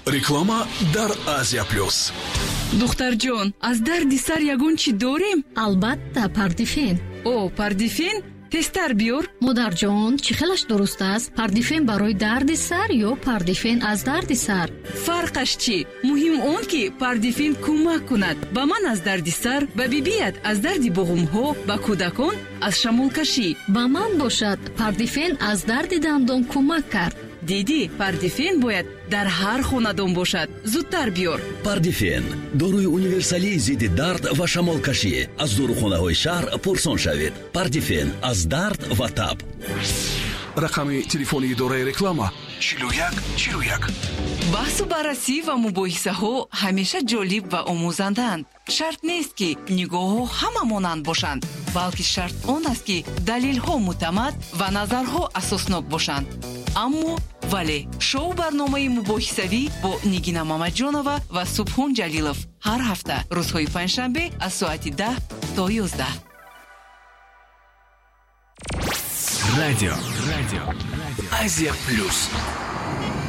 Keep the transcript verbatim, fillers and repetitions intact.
реклама дар Азия плюс. духтарҷон, аз дарди сар ягон чӣ дорем? албатта, пардифен. о пардифен тестар биёр. модарҷон, чӣ хелаш дуруст аст? Пардифен барои дарди сар ё пардифен аз дарди сар? фарқаш чӣ? муҳим он ки пардифен кӯмак кунад ба ман аз дарди сар, ба бибият аз дарди буғумҳо, ба кӯдакон аз шамолкашӣ. ба ман бошад, пардифен аз дарди дандон кӯмак кард. диди, пардифен бояд дар ҳар хонадон бошад. зудтар биёр. пардифен дорои универсалии зидди дард ва шамолкашӣ. аз дорухонаҳои шаҳр пурсон шавед. пардифен аз дард ва таб. рақами телефони идораи реклама чилу як чилу як. баҳсу баррасӣ ва мубоҳисаҳо ҳамеша ҷолиб ва омӯзандаанд. шарт нест ки нигоҳҳо ҳама монанд бошанд, балки шарт он аст ки далелҳо муътамад ва назарҳо асоснок бошанд. аммо вале шоу барномаи мубоҳисавӣ бо нигина мамаҷонова ва субҳон ҷалилов ҳар ҳафта рӯзҳои панҷшанбе аз соати даҳ то ёздаҳ. радио радио Азия плюс.